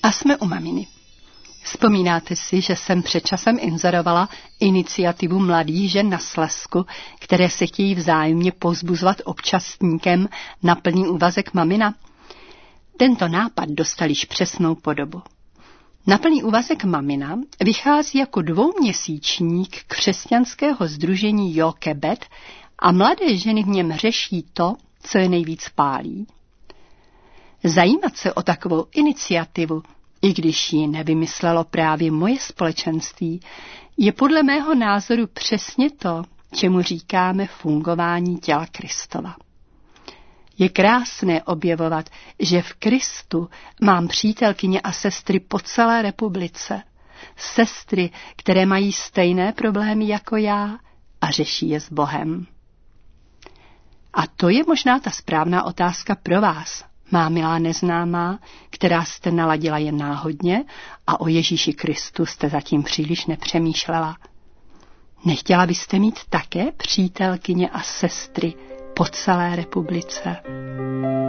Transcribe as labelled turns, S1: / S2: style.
S1: A jsme u maminy. Vzpomínáte si, že jsem před časem inzerovala iniciativu mladých žen na Slezsku, které se chtějí vzájemně povzbuzovat občasníkem na plný úvazek mamina? Tento nápad dostal již přesnou podobu. Na plný úvazek mamina vychází jako 2měsíčník křesťanského sdružení Jokebet a mladé ženy v něm řeší to, co je nejvíc pálí. Zajímat se o takovou iniciativu, i když ji nevymyslelo právě moje společenství, je podle mého názoru přesně to, čemu říkáme fungování těla Kristova. Je krásné objevovat, že v Kristu mám přítelkyně a sestry po celé republice. Sestry, které mají stejné problémy jako já a řeší je s Bohem. A to je možná ta správná otázka pro vás, má milá neznámá, která jste naladila jen náhodně a o Ježíši Kristu jste zatím příliš nepřemýšlela. Nechtěla byste mít také přítelkyně a sestry po celé republice?